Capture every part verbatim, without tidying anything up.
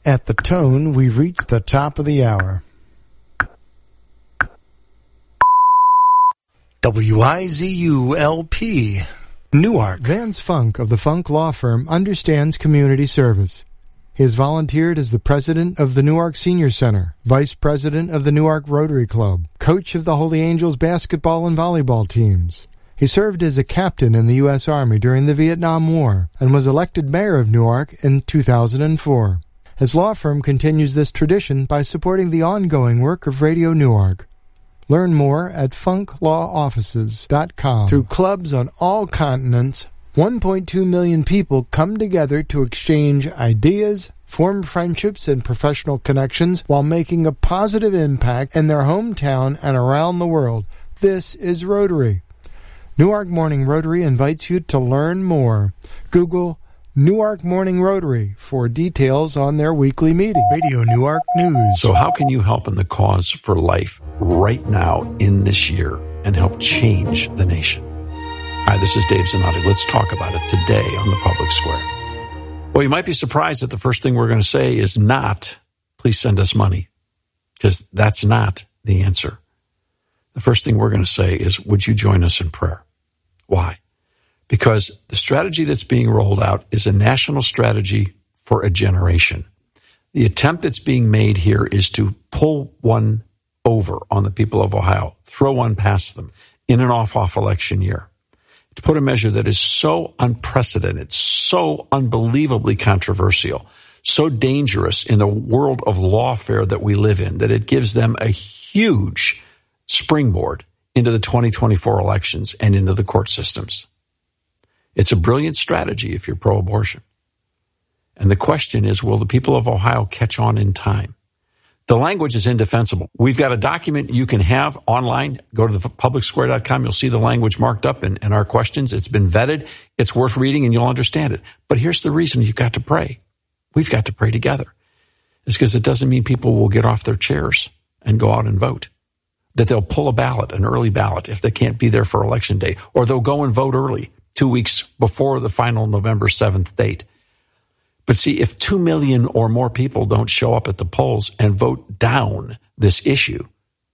At the tone, we've reached the top of the hour. W I Z U L P, Newark. Vance Funk of the Funk Law Firm understands community service. He has volunteered as the president of the Newark Senior Center, vice president of the Newark Rotary Club, coach of the Holy Angels basketball and volleyball teams. He served as a captain in the U S Army during the Vietnam War and was elected mayor of Newark in two thousand four. His law firm continues this tradition by supporting the ongoing work of Radio Newark. Learn more at funk law offices dot com. Through clubs on all continents, one point two million people come together to exchange ideas, form friendships and professional connections while making a positive impact in their hometown and around the world. This is Rotary. Newark Morning Rotary invites you to learn more. Google Newark Morning Rotary for details on their weekly meeting. Radio Newark News. So how can you help in the cause for life right now in this year and help change the nation? Hi, this is Dave Zanotti. Let's talk about it today on the Public Square. Well, you might be surprised that the first thing we're going to say is not, please send us money, because that's not the answer. The first thing we're going to say is, would you join us in prayer? Why? Because the strategy that's being rolled out is a national strategy for a generation. The attempt that's being made here is to pull one over on the people of Ohio, throw one past them in an off-off election year, to put a measure that is so unprecedented, so unbelievably controversial, so dangerous in the world of lawfare that we live in, that it gives them a huge springboard into the twenty twenty-four elections and into the court systems. It's a brilliant strategy if you're pro-abortion. And the question is, will the people of Ohio catch on in time? The language is indefensible. We've got a document you can have online. Go to the public square dot com. You'll see the language marked up in, in our questions. It's been vetted. It's worth reading, and you'll understand it. But here's the reason you've got to pray. We've got to pray together. It's because it doesn't mean people will get off their chairs and go out and vote. That they'll pull a ballot, an early ballot, if they can't be there for election day. Or they'll go and vote early, two weeks before the final November seventh date. But see, if two million or more people don't show up at the polls and vote down this issue,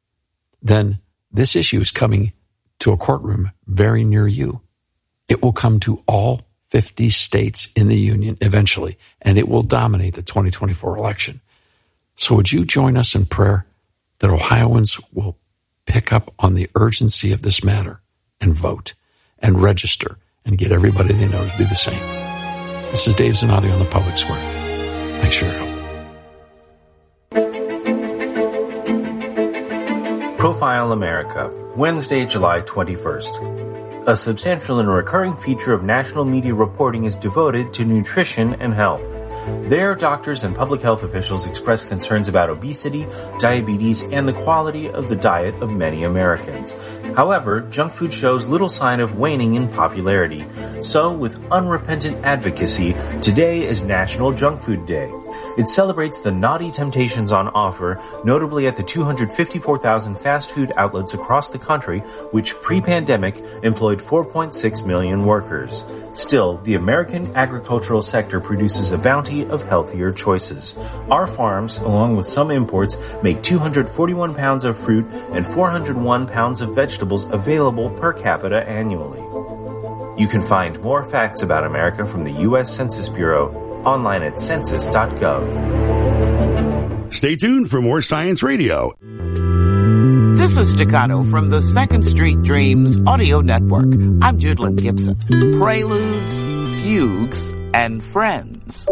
then this issue is coming to a courtroom very near you. It will come to all fifty states in the union eventually, and it will dominate the twenty twenty-four election. So would you join us in prayer that Ohioans will pick up on the urgency of this matter and vote and register and get everybody they know to do the same? This is Dave Zanotti on the Public Square. Thanks for your help. Profile America, Wednesday, July twenty-first. A substantial and recurring feature of national media reporting is devoted to nutrition and health. There, doctors and public health officials express concerns about obesity, diabetes, and the quality of the diet of many Americans. However, junk food shows little sign of waning in popularity. So, with unrepentant advocacy, today is National Junk Food Day. It celebrates the naughty temptations on offer, notably at the two hundred fifty-four thousand fast food outlets across the country, which pre-pandemic employed four point six million workers. Still, the American agricultural sector produces a bounty of healthier choices. Our farms, along with some imports, make two hundred forty-one pounds of fruit and four hundred one pounds of vegetables available per capita annually. You can find more facts about America from the U S Census Bureau online at census dot gov. Stay tuned for more Science Radio. This is Staccato from the Second Street Dreams Audio Network. I'm Judlyn Gibson. Preludes, Fugues, and Friends.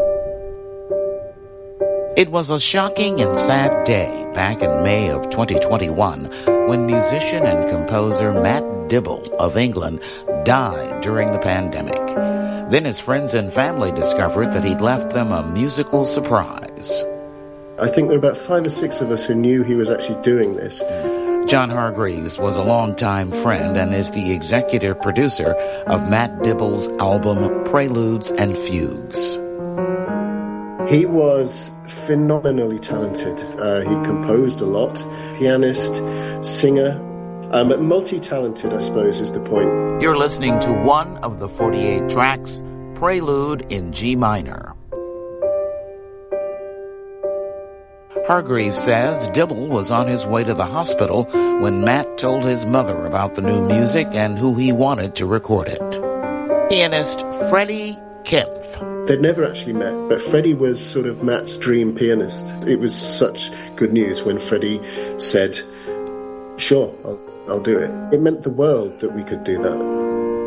It was a shocking and sad day back in May of twenty twenty-one when musician and composer Matt Dibble of England died during the pandemic. Then his friends and family discovered that he'd left them a musical surprise. I think there were about five or six of us who knew he was actually doing this. John Hargreaves was a longtime friend and is the executive producer of Matt Dibble's album Preludes and Fugues. He was phenomenally talented. Uh, he composed a lot, pianist, singer, um, but multi-talented, I suppose, is the point. You're listening to one of the forty-eight tracks, Prelude in G minor. Hargreaves says Dibble was on his way to the hospital when Matt told his mother about the new music and who he wanted to record it. Pianist Freddie Kempf. They'd never actually met, but Freddie was sort of Matt's dream pianist. It was such good news when Freddie said, sure, I'll, I'll do it. It meant the world that we could do that.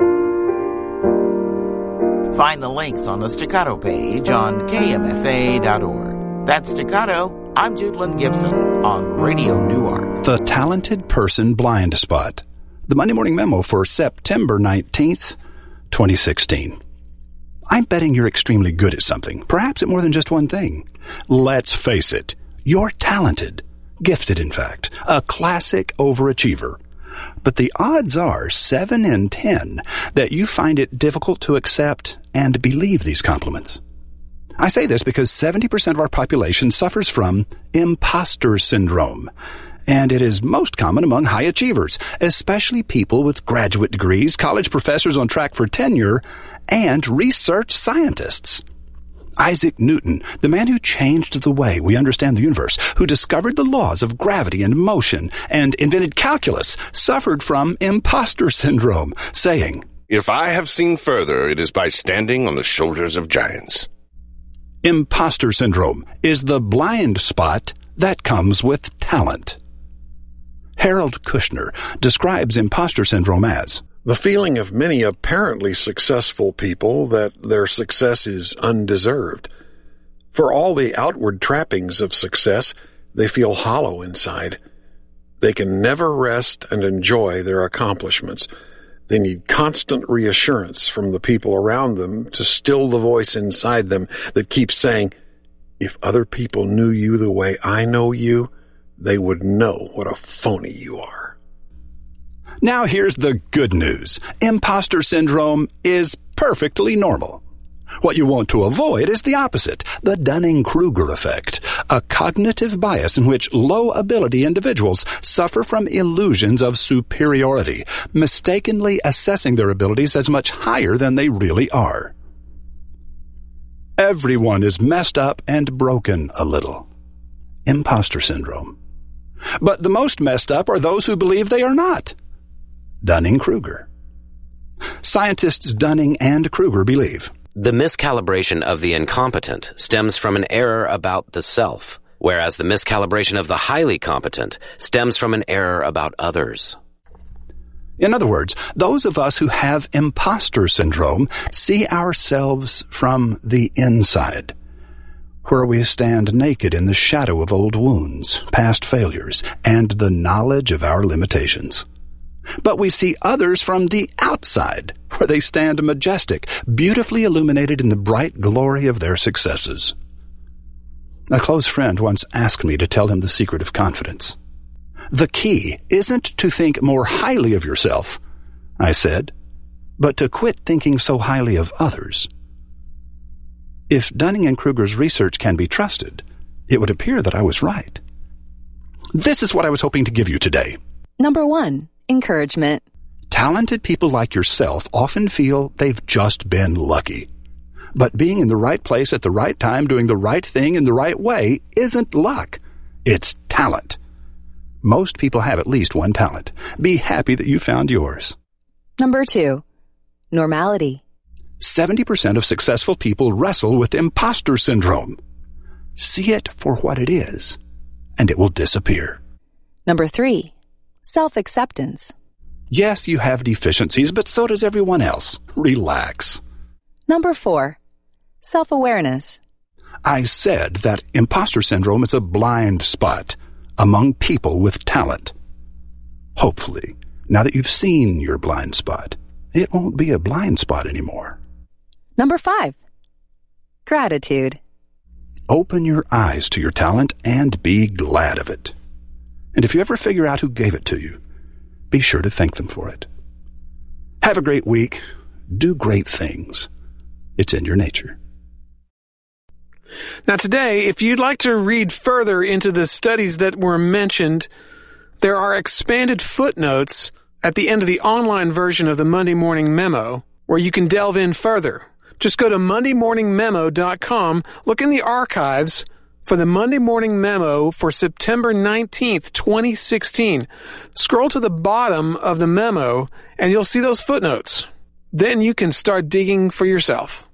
Find the links on the Staccato page on K M F A dot org. That's Staccato. I'm Jude Gibson on Radio Newark. The Talented Person Blind Spot. The Monday Morning Memo for September nineteenth, twenty sixteen. I'm betting you're extremely good at something, perhaps at more than just one thing. Let's face it, you're talented, gifted in fact, a classic overachiever. But the odds are seven in ten that you find it difficult to accept and believe these compliments. I say this because seventy percent of our population suffers from imposter syndrome, and it is most common among high achievers, especially people with graduate degrees, college professors on track for tenure, and research scientists. Isaac Newton, the man who changed the way we understand the universe, who discovered the laws of gravity and motion, and invented calculus, suffered from imposter syndrome, saying, "If I have seen further, it is by standing on the shoulders of giants." Imposter syndrome is the blind spot that comes with talent. Harold Kushner describes imposter syndrome as the feeling of many apparently successful people that their success is undeserved. For all the outward trappings of success, they feel hollow inside. They can never rest and enjoy their accomplishments. They need constant reassurance from the people around them to still the voice inside them that keeps saying, if other people knew you the way I know you, they would know what a phony you are. Now here's the good news. Imposter syndrome is perfectly normal. What you want to avoid is the opposite, the Dunning-Kruger effect, a cognitive bias in which low-ability individuals suffer from illusions of superiority, mistakenly assessing their abilities as much higher than they really are. Everyone is messed up and broken a little. Imposter syndrome. But the most messed up are those who believe they are not. Dunning-Kruger. Scientists Dunning and Kruger believe the miscalibration of the incompetent stems from an error about the self, whereas the miscalibration of the highly competent stems from an error about others. In other words, those of us who have imposter syndrome see ourselves from the inside, where we stand naked in the shadow of old wounds, past failures, and the knowledge of our limitations. But we see others from the outside, where they stand majestic, beautifully illuminated in the bright glory of their successes. A close friend once asked me to tell him the secret of confidence. The key isn't to think more highly of yourself, I said, but to quit thinking so highly of others. If Dunning and Kruger's research can be trusted, it would appear that I was right. This is what I was hoping to give you today. Number one. Encouragement. Talented people like yourself often feel they've just been lucky. But being in the right place at the right time, doing the right thing in the right way, isn't luck. It's talent. Most people have at least one talent. Be happy that you found yours. Number two. Normality. seventy percent of successful people wrestle with imposter syndrome. See it for what it is, and it will disappear. Number three. Self-acceptance. Yes, you have deficiencies, but so does everyone else. Relax. Number four. Self-awareness. I said that imposter syndrome is a blind spot among people with talent. Hopefully, now that you've seen your blind spot, it won't be a blind spot anymore. Number five. Gratitude. Open your eyes to your talent and be glad of it. And if you ever figure out who gave it to you, be sure to thank them for it. Have a great week. Do great things. It's in your nature. Now today, if you'd like to read further into the studies that were mentioned, there are expanded footnotes at the end of the online version of the Monday Morning Memo, where you can delve in further. Just go to monday morning memo dot com, look in the archives, for the Monday Morning Memo for September nineteenth, twenty sixteen. Scroll to the bottom of the memo and you'll see those footnotes. Then you can start digging for yourself.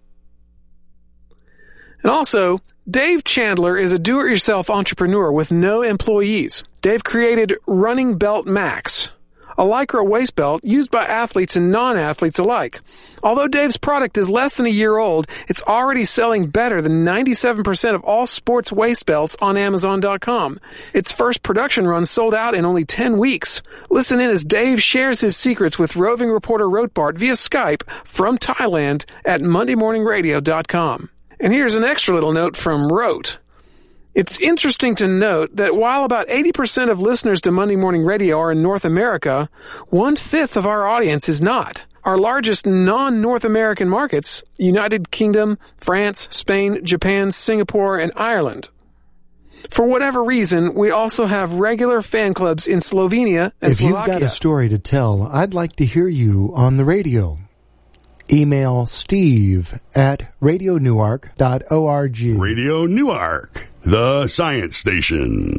And also, Dave Chandler is a do-it-yourself entrepreneur with no employees. Dave created Running Belt Max, a Lycra waist belt used by athletes and non-athletes alike. Although Dave's product is less than a year old, it's already selling better than ninety-seven percent of all sports waist belts on Amazon dot com. Its first production run sold out in only ten weeks. Listen in as Dave shares his secrets with roving reporter Rotbart via Skype from Thailand at Monday Morning Radio dot com. And here's an extra little note from Rote. It's interesting to note that while about eighty percent of listeners to Monday Morning Radio are in North America, one-fifth of our audience is not. Our largest non-North American markets, United Kingdom, France, Spain, Japan, Singapore, and Ireland. For whatever reason, we also have regular fan clubs in Slovenia and if Slovakia. If you've got a story to tell, I'd like to hear you on the radio. Email Steve at radio newark dot org. Radio Newark, the science station.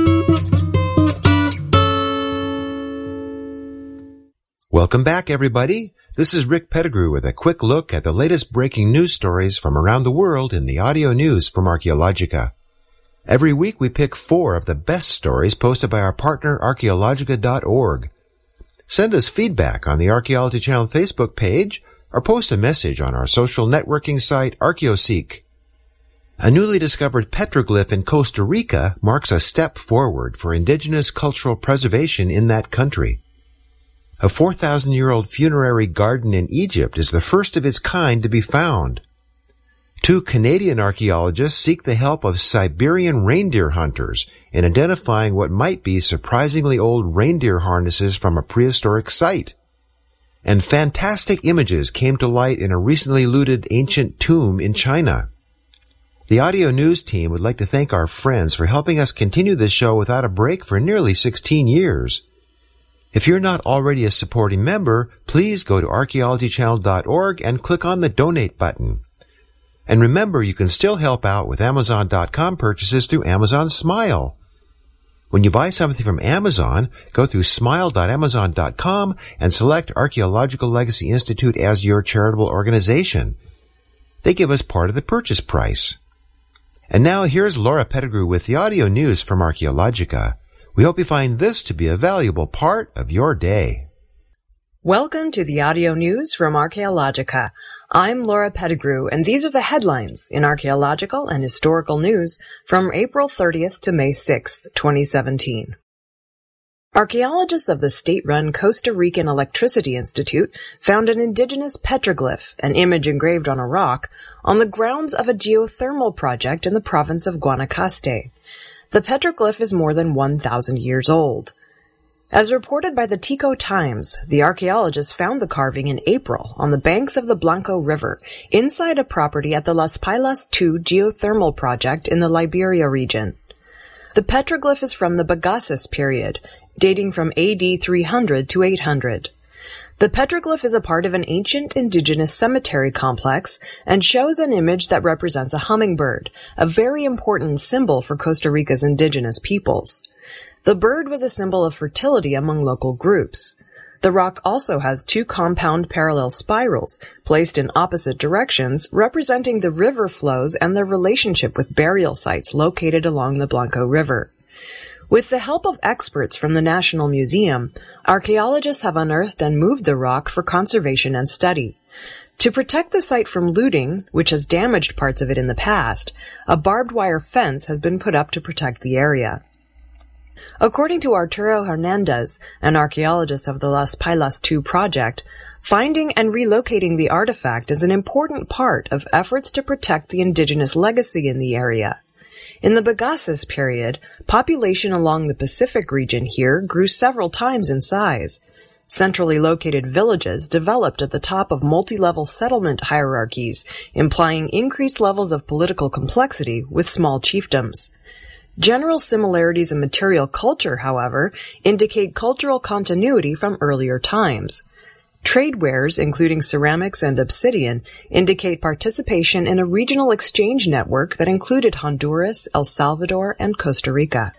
Welcome back, everybody. This is Rick Pettigrew with a quick look at the latest breaking news stories from around the world in the audio news from Archaeologica. Every week we pick four of the best stories posted by our partner archaeologica dot org. Send us feedback on the Archaeology Channel Facebook page or post a message on our social networking site ArchaeoSeek. A newly discovered petroglyph in Costa Rica marks a step forward for indigenous cultural preservation in that country. A four thousand year old funerary garden in Egypt is the first of its kind to be found. Two Canadian archaeologists seek the help of Siberian reindeer hunters in identifying what might be surprisingly old reindeer harnesses from a prehistoric site. And fantastic images came to light in a recently looted ancient tomb in China. The audio news team would like to thank our friends for helping us continue this show without a break for nearly sixteen years. If you're not already a supporting member, please go to archaeology channel dot org and click on the donate button. And remember, you can still help out with Amazon dot com purchases through Amazon Smile. When you buy something from Amazon, go through smile dot amazon dot com and select Archaeological Legacy Institute as your charitable organization. They give us part of the purchase price. And now here's Laura Pettigrew with the audio news from Archaeologica. We hope you find this to be a valuable part of your day. Welcome to the audio news from Archaeologica. I'm Laura Pettigrew, and these are the headlines in archaeological and historical news from April thirtieth to May sixth, twenty seventeen. Archaeologists of the state-run Costa Rican Electricity Institute found an indigenous petroglyph, an image engraved on a rock, on the grounds of a geothermal project in the province of Guanacaste. The petroglyph is more than one thousand years old. As reported by the Tico Times, the archaeologists found the carving in April on the banks of the Blanco River, inside a property at the Las Pailas two geothermal project in the Liberia region. The petroglyph is from the Bagaces period, dating from A D three hundred to eight hundred. The petroglyph is a part of an ancient indigenous cemetery complex and shows an image that represents a hummingbird, a very important symbol for Costa Rica's indigenous peoples. The bird was a symbol of fertility among local groups. The rock also has two compound parallel spirals, placed in opposite directions, representing the river flows and their relationship with burial sites located along the Blanco River. With the help of experts from the National Museum, archaeologists have unearthed and moved the rock for conservation and study. To protect the site from looting, which has damaged parts of it in the past, a barbed wire fence has been put up to protect the area. According to Arturo Hernandez, an archaeologist of the Las Pailas two project, finding and relocating the artifact is an important part of efforts to protect the indigenous legacy in the area. In the Bagaces period, population along the Pacific region here grew several times in size. Centrally located villages developed at the top of multi-level settlement hierarchies, implying increased levels of political complexity with small chiefdoms. General similarities in material culture, however, indicate cultural continuity from earlier times. Trade wares, including ceramics and obsidian, indicate participation in a regional exchange network that included Honduras, El Salvador, and Costa Rica.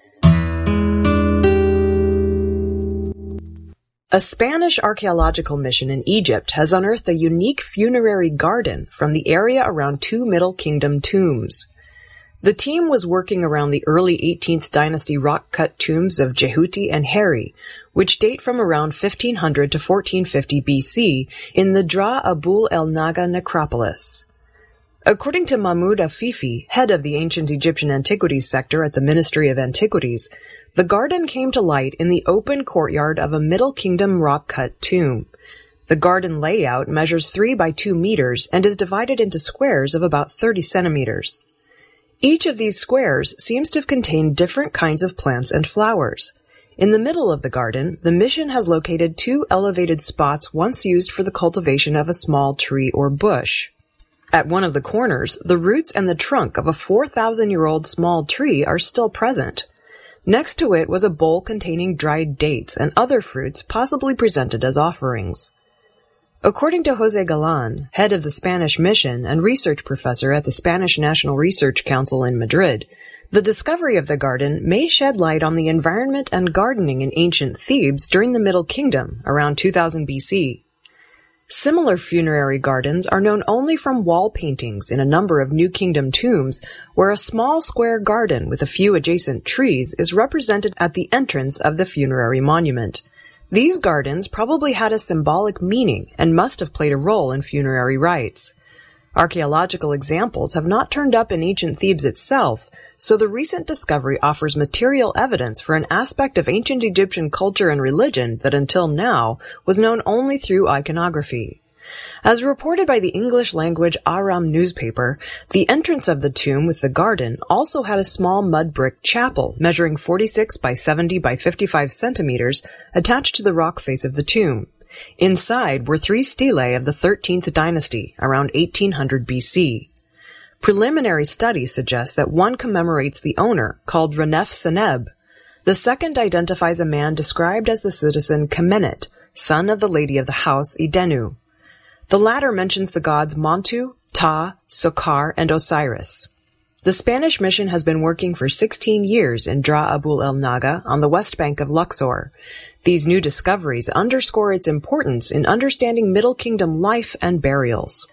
A Spanish archaeological mission in Egypt has unearthed a unique funerary garden from the area around two Middle Kingdom tombs. The team was working around the early eighteenth dynasty rock-cut tombs of Jehuti and Heri, which date from around fifteen hundred to fourteen fifty B C in the Dra Abul el Naga necropolis. According to Mahmoud Afifi, head of the ancient Egyptian antiquities sector at the Ministry of Antiquities, the garden came to light in the open courtyard of a Middle Kingdom rock-cut tomb. The garden layout measures three by two meters and is divided into squares of about thirty centimeters. Each of these squares seems to have contained different kinds of plants and flowers. In the middle of the garden, the mission has located two elevated spots once used for the cultivation of a small tree or bush. At one of the corners, the roots and the trunk of a four thousand year old small tree are still present. Next to it was a bowl containing dried dates and other fruits possibly presented as offerings. According to José Galán, head of the Spanish mission and research professor at the Spanish National Research Council in Madrid, the discovery of the garden may shed light on the environment and gardening in ancient Thebes during the Middle Kingdom, around two thousand B C. Similar funerary gardens are known only from wall paintings in a number of New Kingdom tombs, where a small square garden with a few adjacent trees is represented at the entrance of the funerary monument. These gardens probably had a symbolic meaning and must have played a role in funerary rites. Archaeological examples have not turned up in ancient Thebes itself, so the recent discovery offers material evidence for an aspect of ancient Egyptian culture and religion that until now was known only through iconography. As reported by the English-language Aram newspaper, the entrance of the tomb with the garden also had a small mud brick chapel measuring forty-six by seventy by fifty-five centimeters attached to the rock face of the tomb. Inside were three stelae of the thirteenth dynasty, around eighteen hundred B C. Preliminary studies suggest that one commemorates the owner, called Renef Seneb. The second identifies a man described as the citizen Kemenet, son of the lady of the house Idenu. The latter mentions the gods Montu, Ta, Sokar, and Osiris. The Spanish mission has been working for sixteen years in Dra Abul el Naga on the west bank of Luxor. These new discoveries underscore its importance in understanding Middle Kingdom life and burials.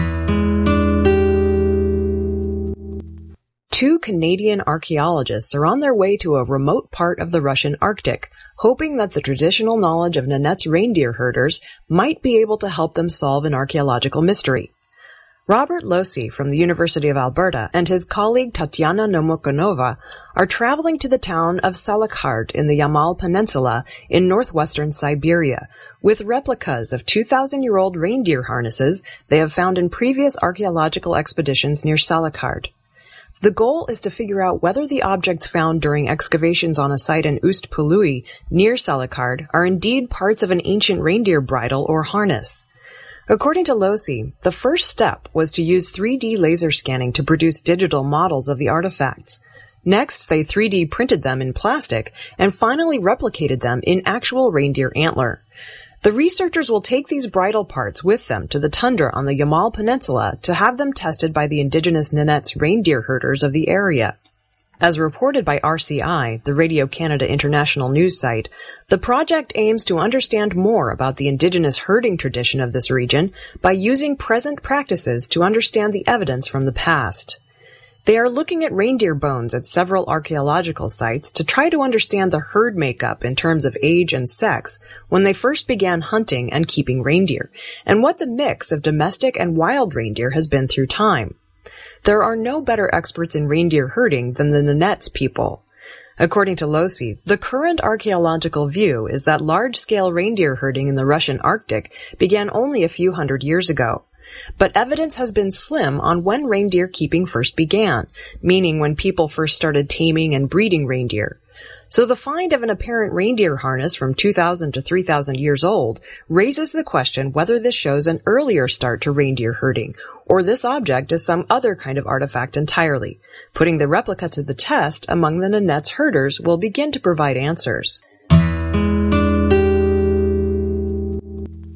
Two Canadian archaeologists are on their way to a remote part of the Russian Arctic, hoping that the traditional knowledge of Nanette's reindeer herders might be able to help them solve an archaeological mystery. Robert Losi from the University of Alberta and his colleague Tatiana Nomokonova are traveling to the town of Salakhard in the Yamal Peninsula in northwestern Siberia with replicas of two thousand year old reindeer harnesses they have found in previous archaeological expeditions near Salakhard. The goal is to figure out whether the objects found during excavations on a site in Ust-Pului near Salakhard are indeed parts of an ancient reindeer bridle or harness. According to Losi, the first step was to use three D laser scanning to produce digital models of the artifacts. Next, they three D printed them in plastic and finally replicated them in actual reindeer antler. The researchers will take these bridle parts with them to the tundra on the Yamal Peninsula to have them tested by the indigenous Nanette's reindeer herders of the area. As reported by R C I, the Radio Canada International news site, the project aims to understand more about the indigenous herding tradition of this region by using present practices to understand the evidence from the past. They are looking at reindeer bones at several archaeological sites to try to understand the herd makeup in terms of age and sex when they first began hunting and keeping reindeer, and what the mix of domestic and wild reindeer has been through time. There are no better experts in reindeer herding than the Nanette's people. According to Losi, the current archaeological view is that large-scale reindeer herding in the Russian Arctic began only a few hundred years ago. But evidence has been slim on when reindeer keeping first began, meaning when people first started taming and breeding reindeer. So the find of an apparent reindeer harness from two thousand to three thousand years old raises the question whether this shows an earlier start to reindeer herding, or this object is some other kind of artifact entirely. Putting the replica to the test among the Nanette's herders will begin to provide answers.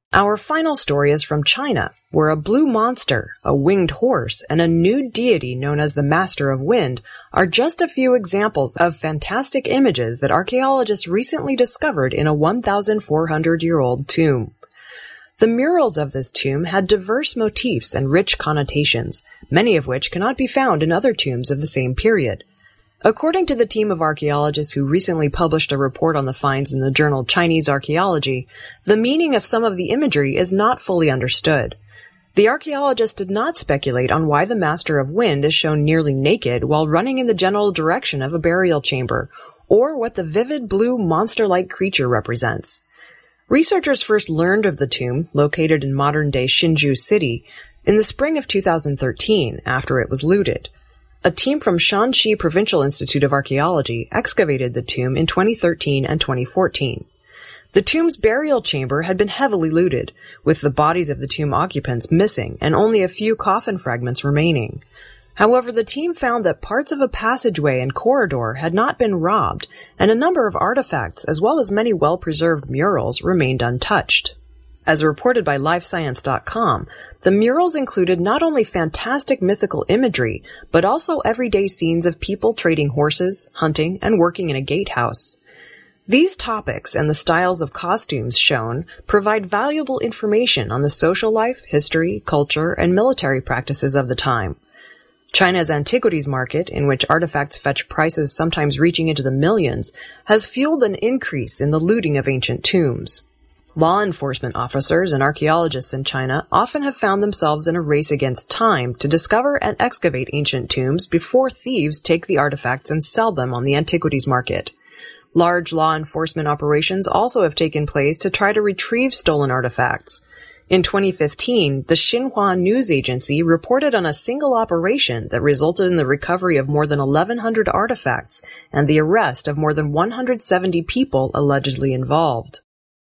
Our final story is from China, where a blue monster, a winged horse, and a nude deity known as the Master of Wind are just a few examples of fantastic images that archaeologists recently discovered in a one thousand four hundred year old tomb. The murals of this tomb had diverse motifs and rich connotations, many of which cannot be found in other tombs of the same period. According to the team of archaeologists who recently published a report on the finds in the journal Chinese Archaeology, the meaning of some of the imagery is not fully understood. The archaeologists did not speculate on why the Master of Wind is shown nearly naked while running in the general direction of a burial chamber, or what the vivid blue monster-like creature represents. Researchers first learned of the tomb, located in modern-day Hsinchu City, in the spring of two thousand thirteen, after it was looted. A team from Shanxi Provincial Institute of Archaeology excavated the tomb in twenty thirteen and twenty fourteen. The tomb's burial chamber had been heavily looted, with the bodies of the tomb occupants missing and only a few coffin fragments remaining. However, the team found that parts of a passageway and corridor had not been robbed, and a number of artifacts, as well as many well-preserved murals, remained untouched. As reported by life science dot com, the murals included not only fantastic mythical imagery, but also everyday scenes of people trading horses, hunting, and working in a gatehouse. These topics and the styles of costumes shown provide valuable information on the social life, history, culture, and military practices of the time. China's antiquities market, in which artifacts fetch prices sometimes reaching into the millions, has fueled an increase in the looting of ancient tombs. Law enforcement officers and archaeologists in China often have found themselves in a race against time to discover and excavate ancient tombs before thieves take the artifacts and sell them on the antiquities market. Large law enforcement operations also have taken place to try to retrieve stolen artifacts. In twenty fifteen, the Xinhua News Agency reported on a single operation that resulted in the recovery of more than eleven hundred artifacts and the arrest of more than one hundred seventy people allegedly involved.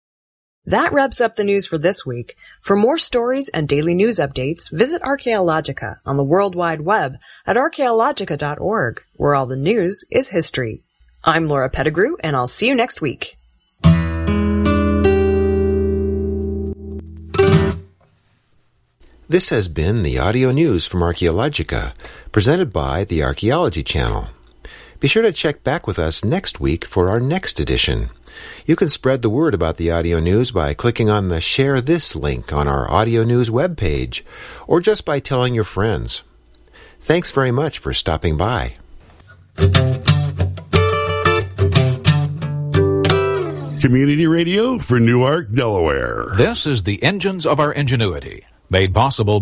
That wraps up the news for this week. For more stories and daily news updates, visit Archaeologica on the World Wide Web at archaeologica dot org, where all the news is history. I'm Laura Pettigrew, and I'll see you next week. This has been the audio news from Archaeologica, presented by the Archaeology Channel. Be sure to check back with us next week for our next edition. You can spread the word about the audio news by clicking on the Share This link on our audio news webpage, or just by telling your friends. Thanks very much for stopping by. Community Radio for Newark, Delaware. This is the Engines of Our Ingenuity, made possible